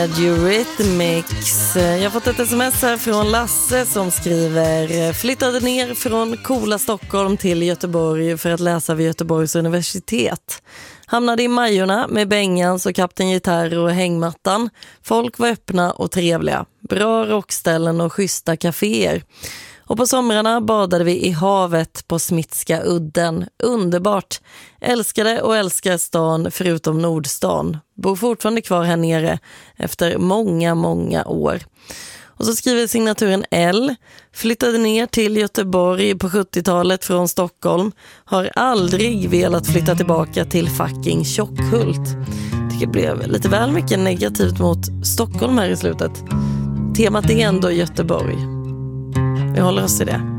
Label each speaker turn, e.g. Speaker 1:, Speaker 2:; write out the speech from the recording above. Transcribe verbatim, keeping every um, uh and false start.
Speaker 1: med Eurythmics. Jag har fått ett sms här från Lasse som skriver: flyttade ner från coola Stockholm till Göteborg för att läsa vid Göteborgs universitet. Hamnade i Majorna med Bengans och Kapten Gitarr och hängmattan. Folk var öppna och trevliga. Bra rockställen och schyssta kaféer. Och på somrarna badade vi i havet på Smitska udden. Underbart. Älskade och älskar stan förutom Nordstan. Bor fortfarande kvar här nere efter många, många år. Och så skriver signaturen L. Flyttade ner till Göteborg på sjuttiotalet från Stockholm. Har aldrig velat flytta tillbaka till fucking Tjockhult. Det blev lite väl mycket negativt mot Stockholm här i slutet. Temat är ändå Göteborg. Vi håller oss i det.